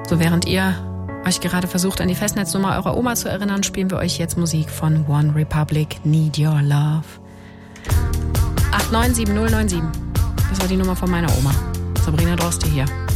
So, während ihr euch gerade versucht, an die Festnetznummer eurer Oma zu erinnern, spielen wir euch jetzt Musik von One Republic, Need Your Love. 897097. Das war die Nummer von meiner Oma. Sabrina Droste hier.